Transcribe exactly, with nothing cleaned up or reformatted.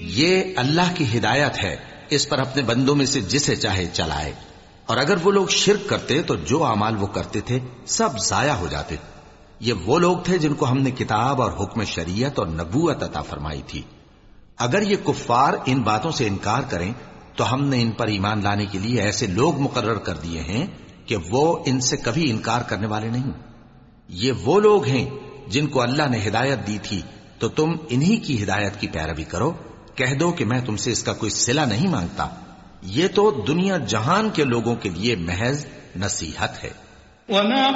ये अल्लाह की हिदायत है, इस पर अपने बंदों में से जिसे चाहे चलाए। और अगर वो लोग शिर्क करते तो जो अमाल वो करते थे सब जाया हो जाते। ये वो लोग थे जिनको हमने किताब और हुक्म शरीयत और नबूवत अता फरमाई थी। अगर ये कुफ्फार इन बातों से इनकार करें तो हमने इन पर ईमान लाने के लिए ऐसे लोग मुकर्रर कर दिए हैं कि वो इनसे कभी इनकार करने वाले नहीं। ये वो लोग हैं जिनको अल्लाह ने हिदायत दी थी, तो तुम इन्हीं की हिदायत की पैरवी करो। कह दो कि मैं तुमसे इसका कोई सिला नहीं मांगता, ये तो दुनिया जहान के लोगों के लिए महज नसीहत है।